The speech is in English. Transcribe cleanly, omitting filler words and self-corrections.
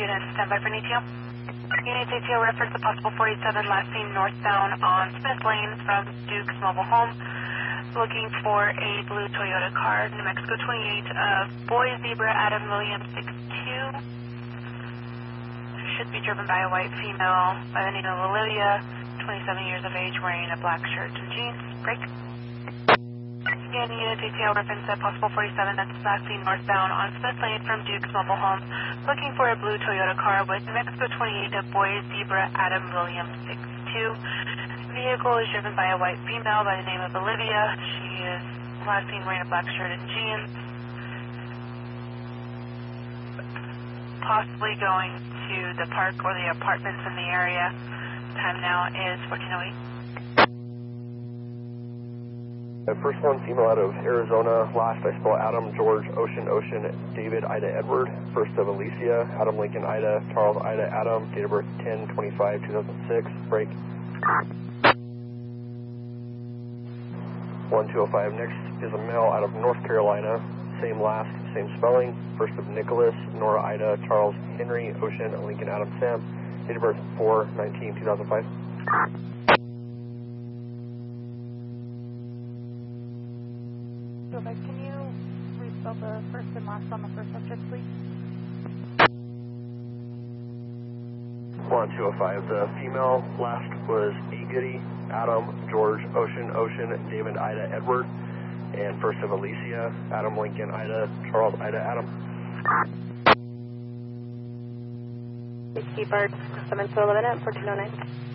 unit, standby for an ATO. Unit ATO reference a possible 47 last seen northbound on Smith Lane from Duke's mobile home. Looking for a blue Toyota car, New Mexico 28, Boy Zebra Adam Williams 62. Should be driven by a white female by the name of Olivia, 27 years of age, wearing a black shirt and jeans. Break. Again, unit ATO reference at possible 47 that's last seen northbound on Smith Lane from Duke's mobile home. Looking for a blue Toyota car with New Mexico 28, Boy Zebra Adam Williams 62. Vehicle is driven by a white female by the name of Olivia. She is last seen wearing a black shirt and jeans. Possibly going to the park or the apartments in the area. Time now is 14:08. First one, female out of Arizona. Last I spell Adam, George, Ocean, David, Ida, Edward. First of Alicia, Adam, Lincoln, Ida, Charles, Ida, Adam. Date of birth 10/25/2006. Break. 1205. Next is a male out of North Carolina. Same last, same spelling. First of Nicholas, Nora, Ida, Charles, Henry, Ocean, Lincoln, Adam, Sam. Date of birth 4/19/2005. Can you respell the first and last on the first subject, please? 1205. The female last was A. Goody, Adam, George, Ocean, David, Ida, Edward. And first of Alicia, Adam, Lincoln, Ida, Charles, Ida, Adam. Keep our 7 to 11 at 1409.